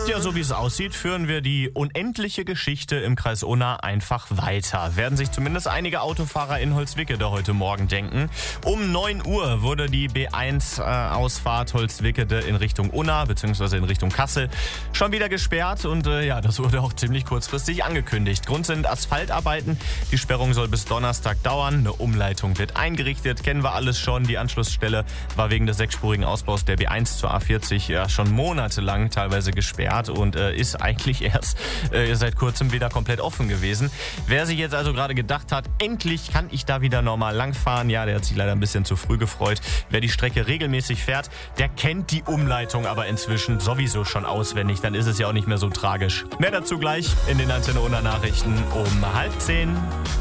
Ja, so wie es aussieht, führen wir die unendliche Geschichte im Kreis Unna einfach weiter. Werden sich zumindest einige Autofahrer in Holzwickede heute Morgen denken. Um 9 Uhr wurde die B1-Ausfahrt Holzwickede in Richtung Unna bzw. in Richtung Kassel schon wieder gesperrt. Und das wurde auch ziemlich kurzfristig angekündigt. Grund sind Asphaltarbeiten. Die Sperrung soll bis Donnerstag dauern. Eine Umleitung wird eingerichtet. Kennen wir alles schon. Die Anschlussstelle war wegen des sechsspurigen Ausbaus der B1 zur A40 ja schon monatelang teilweise gesperrt und ist eigentlich erst seit kurzem wieder komplett offen gewesen. Wer sich jetzt also gerade gedacht hat, endlich kann ich da wieder normal langfahren, ja, der hat sich leider ein bisschen zu früh gefreut. Wer die Strecke regelmäßig fährt, der kennt die Umleitung aber inzwischen sowieso schon auswendig. Dann ist es ja auch nicht mehr so tragisch. Mehr dazu gleich in den Antenne Unna Nachrichten um 9:30.